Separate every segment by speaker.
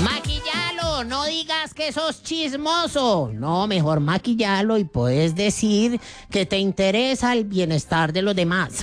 Speaker 1: Maquillalo, no digas que sos chismoso. No, mejor maquillalo y puedes decir que te interesa el bienestar de los demás.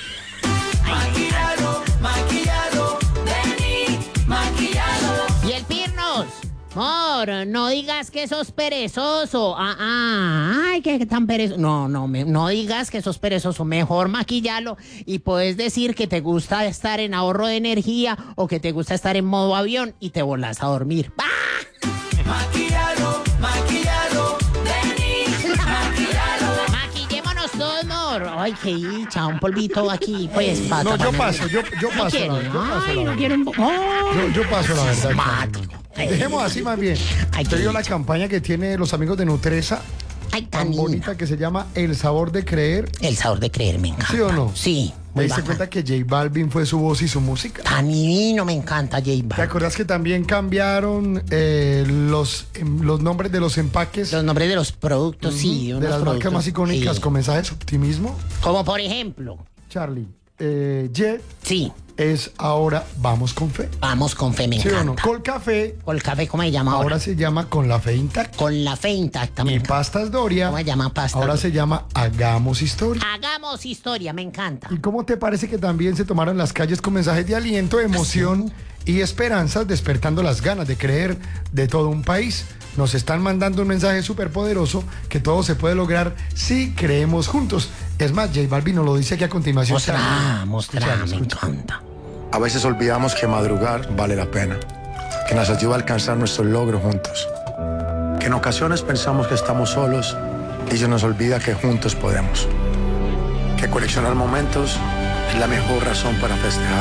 Speaker 2: Maquillalo, maquillalo, vení, maquillalo.
Speaker 1: Y el Pirnos. Amor, no digas que sos perezoso. Ay, que tan perezoso. No digas que sos perezoso. Mejor maquillalo y puedes decir que te gusta estar en ahorro de energía o que te gusta estar en modo avión y te volás a dormir. ¡Ah!
Speaker 2: Maquillalo, maquillalo, vení, maquillalo.
Speaker 1: Maquillémonos todos, amor. Ay, qué dicha, un polvito aquí, pues, para
Speaker 3: No, yo
Speaker 1: taparme.
Speaker 3: paso, yo
Speaker 1: ¿No
Speaker 3: paso.
Speaker 1: quiere?
Speaker 3: La
Speaker 1: Ay, no
Speaker 3: verdad.
Speaker 1: quiero un Ay,
Speaker 3: Yo paso, la verdad.
Speaker 1: sismático.
Speaker 3: Dejemos así más bien.
Speaker 1: Ay,
Speaker 3: Usted
Speaker 1: qué
Speaker 3: vio la
Speaker 1: dicha.
Speaker 3: campaña que tiene los amigos de Nutresa,
Speaker 1: Ay,
Speaker 3: tan
Speaker 1: tan linda.
Speaker 3: bonita, que se llama El sabor de creer.
Speaker 1: El sabor de creer me encanta.
Speaker 3: ¿Sí o no?
Speaker 1: Sí.
Speaker 3: ¿Te
Speaker 1: muy
Speaker 3: diste
Speaker 1: bacán.
Speaker 3: cuenta que J Balvin fue su voz y su música?
Speaker 1: Tan divino, me encanta J
Speaker 3: ¿Te
Speaker 1: Balvin.
Speaker 3: acuerdas que también cambiaron los nombres de los empaques
Speaker 1: Los nombres de los productos, sí.
Speaker 3: de
Speaker 1: unos
Speaker 3: las marcas
Speaker 1: productos,
Speaker 3: más icónicas
Speaker 1: sí.
Speaker 3: con mensajes de optimismo?
Speaker 1: Como por ejemplo,
Speaker 3: Charlie, Jet
Speaker 1: sí,
Speaker 3: es ahora Vamos con Fe.
Speaker 1: vamos con fe, me
Speaker 3: ¿Sí o no?
Speaker 1: encanta.
Speaker 3: Colcafé
Speaker 1: O el café, ¿cómo se llama ahora?
Speaker 3: ahora se llama Con la Fe Intacta.
Speaker 1: Con la fe intacta, me
Speaker 3: Y
Speaker 1: encanta.
Speaker 3: Pastas Doria
Speaker 1: ¿Cómo se llama pasta?
Speaker 3: ahora se llama Hagamos Historia.
Speaker 1: Hagamos historia, me encanta.
Speaker 3: ¿Y cómo te parece que también se tomaron las calles con mensajes de aliento, emoción y esperanzas, despertando las ganas de creer de todo un país? Nos están mandando un mensaje súper poderoso que todo se puede lograr si creemos juntos. Es más, J Balvin nos lo dice aquí a continuación.
Speaker 1: Mostrá, me
Speaker 3: Escucha.
Speaker 1: encanta.
Speaker 4: A veces olvidamos que madrugar vale la pena, que nos ayuda a alcanzar nuestros logros juntos, que en ocasiones pensamos que estamos solos y se nos olvida que juntos podemos, que coleccionar momentos es la mejor razón para festejar,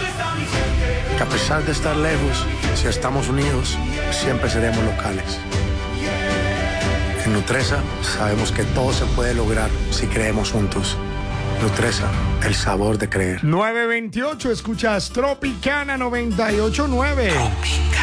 Speaker 4: que a pesar de estar lejos, si estamos unidos, siempre seremos locales. En Nutresa sabemos que todo se puede lograr si creemos juntos. Nutresa, el sabor de creer.
Speaker 3: 928, escuchas Tropicana 98.9.